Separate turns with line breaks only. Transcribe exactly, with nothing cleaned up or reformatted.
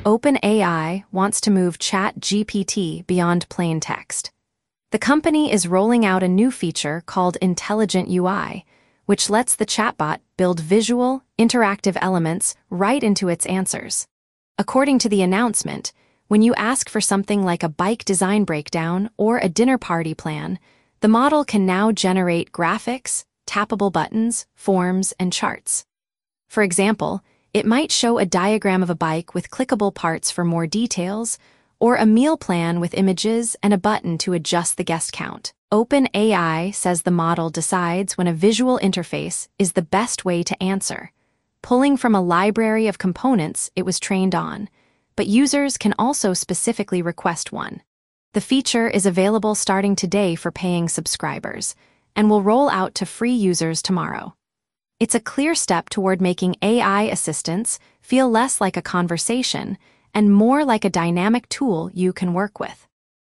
OpenAI wants to move ChatGPT beyond plain text. The company is rolling out a new feature called Intelligent U I, which lets the chatbot build visual, interactive elements right into its answers. According to the announcement, when you ask for something like a bike design breakdown or a dinner party plan, the model can now generate graphics, tappable buttons, forms, and charts. For example, it might show a diagram of a bike with clickable parts for more details, or a meal plan with images and a button to adjust the guest count. OpenAI says the model decides when a visual interface is the best way to answer, pulling from a library of components it was trained on, but users can also specifically request one. The feature is available starting today for paying subscribers, and will roll out to free users tomorrow. It's a clear step toward making A I assistants feel less like a conversation and more like a dynamic tool you can work with.